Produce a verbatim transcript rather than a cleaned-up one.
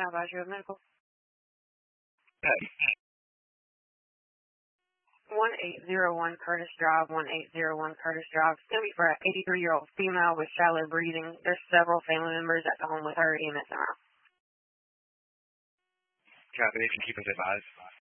can I advise you of medical? Hey, one eight zero one Curtis Drive, one eight zero one Curtis Drive. It's going to be for an eighty-three-year-old female with shallow breathing. There's several family members at the home with her. E M S tomorrow. copy. You can keep us advised.